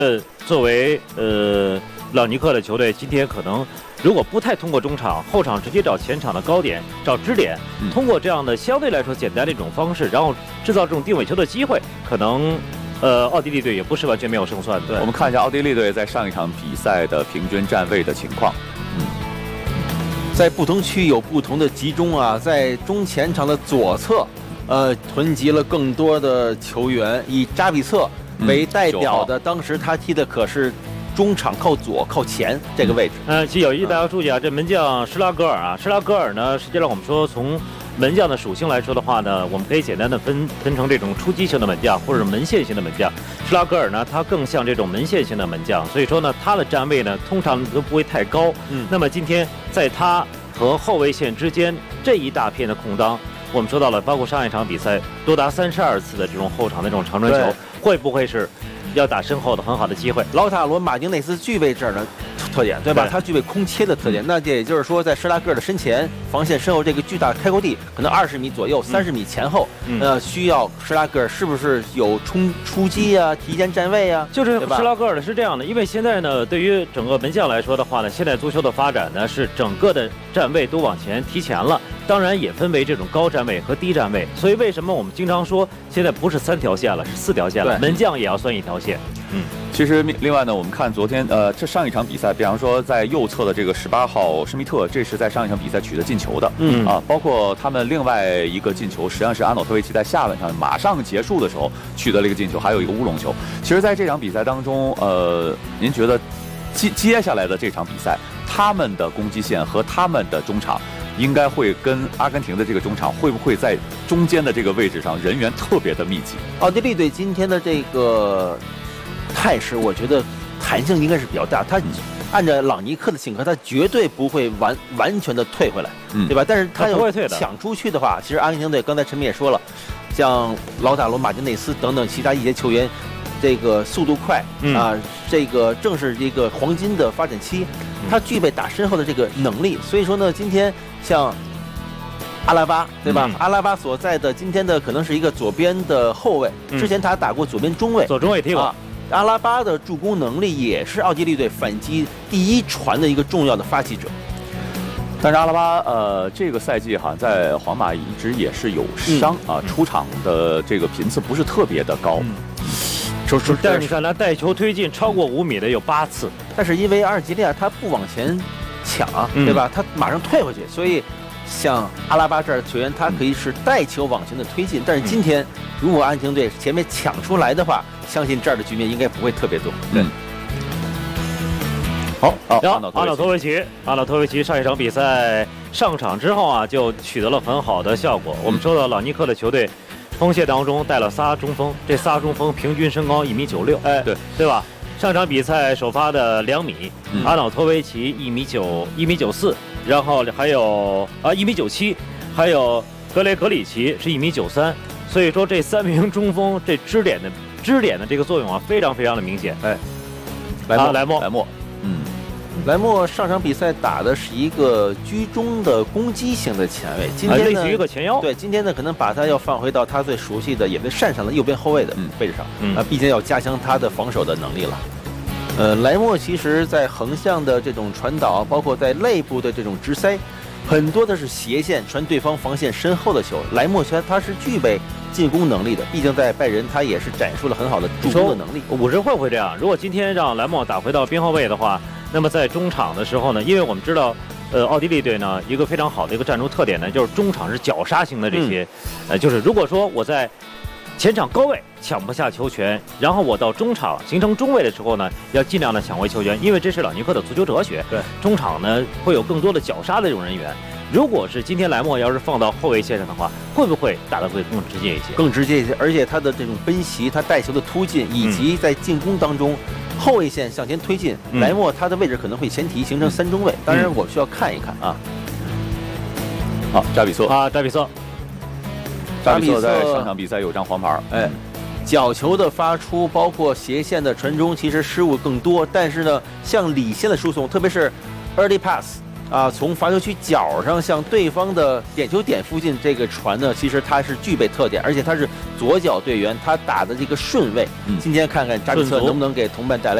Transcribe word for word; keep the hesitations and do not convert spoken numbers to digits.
呃，作为呃朗尼克的球队，今天可能如果不太通过中场，后场直接找前场的高点，找支点， 嗯、 通过这样的相对来说简单的一种方式，然后制造这种定位球的机会，可能呃奥地利队也不是完全没有胜算。对， 我们看一下奥地利队在上一场比赛的平均站位的情况。嗯， 在不同区有不同的集中啊，在中前场的左侧，呃，囤积了更多的球员，以扎比策为代表的，嗯、当时他踢的可是中场靠左靠前这个位置。 呃，其实有一大家注意啊，这门将施拉格尔啊，施拉格尔呢，实际上我们说从门将的属性来说的话呢，我们可以简单的分分成这种出击型的门将或者门线型的门将。施拉格尔呢，他更像这种门线型的门将，所以说呢，他的站位呢通常都不会太高。嗯，那么今天在他和后卫线之间这一大片的空当，我们说到了，包括上一场比赛多达三十二次的这种后场的这种长传球，会不会是要打身后的很好的机会？ 劳塔罗马丁内斯具备这样的特点，对吧？对，他具备空切的特点。那这也就是说，在施拉格尔的身前、防线身后这个巨大开阔地，可能二十米左右、三十米前后，嗯、呃，需要施拉格尔是不是有冲出击啊、提前站位啊？ 就是施拉格尔的是这样的，因为现在呢，对于整个门将来说的话呢，现在足球的发展呢是整个的站位都往前提前了，当然也分为这种高站位和低站位。所以为什么我们经常说现在不是三条线了，是四条线了？门将也要算一条线。 嗯，其实另外呢，我们看昨天呃，这上一场比赛，比方说在右侧的这个十八号施密特，这是在上一场比赛取得进球的。嗯啊，包括他们另外一个进球，实际上是阿诺托维奇在下半场马上结束的时候取得了一个进球，还有一个乌龙球。其实，在这场比赛当中，呃，您觉得接接下来的这场比赛，他们的攻击线和他们的中场应该会跟阿根廷的这个中场会不会在中间的这个位置上人员特别的密集？ 奥地利队今天的这个态势，我觉得弹性应该是比较大。他按照朗尼克的性格，他绝对不会完完全的退回来，嗯、对吧？但是他要抢出去的话，其实阿根廷队刚才陈明也说了，像劳塔罗、马丁内斯等等其他一些球员，这个速度快、嗯、啊，这个正是一个黄金的发展期，他具备打身后的这个能力。所以说呢，今天像阿拉巴，对吧？嗯、阿拉巴所在的今天的可能是一个左边的后卫，嗯、之前他打过左边中卫， 左中卫踢过。啊阿拉巴的助攻能力也是奥地利队反击第一传的一个重要的发起者。 但是阿拉巴呃这个赛季好像在皇马一直也是有伤、嗯、啊，出场的这个频次不是特别的高。嗯说说，但是你看他带球推进超过五米的有八次， 但是因为阿尔及利亚他不往前抢，嗯、对吧？他马上退回去，所以像阿拉巴这儿的球员，他可以是带球往前的推进。但是今天如果阿根廷队前面抢出来的话，相信这儿的局面应该不会特别多。 对。好， 好，阿瑙托维奇，阿瑙托维奇上一场比赛上场之后啊，就取得了很好的效果。我们说到朗尼克的球队锋线当中带了仨中锋，这仨中锋平均身高一米九六，哎，对对吧？上场比赛首发的两米，嗯、阿瑙托维奇一米九一米九四，然后还有啊一米九七，还有格雷格里奇是一米九三，所以说这三名中锋这支点的。支点的这个作用啊，非常非常的明显。哎， 莱莫， 啊、莱莫， 莱莫， 嗯，莱莫上场比赛打的是一个居中的攻击型的前卫，今天呢， 类似于一个前腰。 对，今天呢，可能把他要放回到他最熟悉的，也最擅长的右边后卫的位置上。嗯，啊，毕竟要加强他的防守的能力了。呃，莱莫其实在横向的这种传导，包括在内部的这种直塞，很多的是斜线传对方防线身后的球。莱莫他他是具备进攻能力的，毕竟在拜仁他也是展出了很好的助攻的能力。 五十会不会这样？如果今天让莱莫打回到边后卫的话，那么在中场的时候呢，因为我们知道，呃，奥地利队呢一个非常好的一个战术特点呢，就是中场是绞杀型的这些，嗯、呃，就是如果说我在前场高位抢不下球权，然后我到中场形成中卫的时候呢，要尽量的抢回球权，因为这是朗尼克的足球哲学。对，中场呢会有更多的绞杀的这种人员。如果是今天莱莫要是放到后卫线上的话，会不会打得会更直接一些？ 更直接一些，而且他的这种奔袭，他带球的突进，以及在进攻当中、嗯、后卫线向前推进，嗯、莱莫他的位置可能会前提形成三中卫。当然，我需要看一看啊。 好，扎比策啊，扎比策， 扎比策在上场比赛有张黄牌，哎。 角球的发出，包括斜线的传中，其实失误更多。但是呢，像里线的输送，特别是 early pass 啊，从罚球区角上向对方的点球点附近这个传呢，其实它是具备特点，而且他是左脚队员，他打的这个顺位，嗯、今天看看扎比策能不能给同伴带来